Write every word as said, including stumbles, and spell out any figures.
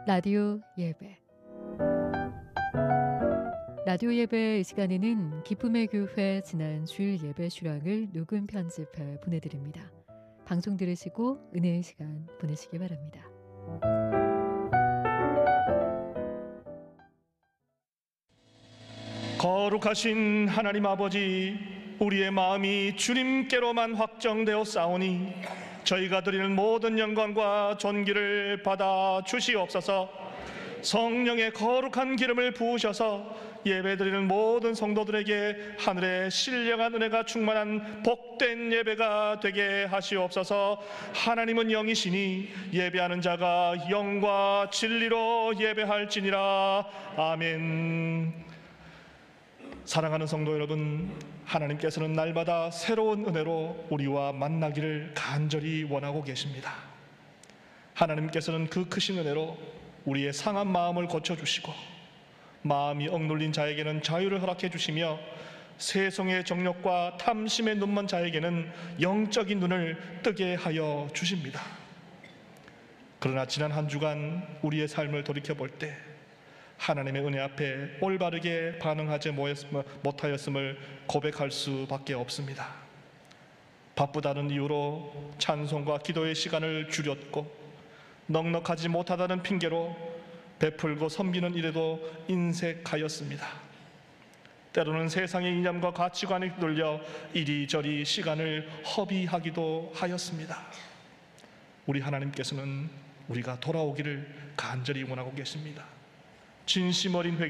라디오 예배. 라디오 예배 이 시간에는 기쁨의 교회 지난 주일 예배 수량을 녹음 편집해 보내드립니다. 방송 들으시고 은혜의 시간 보내시기 바랍니다. 거룩하신 하나님 아버지, 우리의 마음이 주님께로만 확정되어 싸우니 저희가 드리는 모든 영광과 존귀를 받아 주시옵소서. 성령의 거룩한 기름을 부으셔서 예배드리는 모든 성도들에게 하늘의 신령한 은혜가 충만한 복된 예배가 되게 하시옵소서. 하나님은 영이시니 예배하는 자가 영과 진리로 예배할지니라. 아멘. 사랑하는 성도 여러분, 하나님께서는 날마다 새로운 은혜로 우리와 만나기를 간절히 원하고 계십니다. 하나님께서는 그 크신 은혜로 우리의 상한 마음을 고쳐주시고 마음이 억눌린 자에게는 자유를 허락해 주시며 세속의 정욕과 탐심에 눈먼 자에게는 영적인 눈을 뜨게 하여 주십니다. 그러나 지난 한 주간 우리의 삶을 돌이켜볼 때 하나님의 은혜 앞에 올바르게 반응하지 못하였음을 고백할 수밖에 없습니다. 바쁘다는 이유로 찬송과 기도의 시간을 줄였고, 넉넉하지 못하다는 핑계로 베풀고 섬기는 일에도 인색하였습니다. 때로는 세상의 이념과 가치관에 휘둘려 이리저리 시간을 허비하기도 하였습니다. 우리 하나님께서는 우리가 돌아오기를 간절히 원하고 계십니다. 진심 어린 회개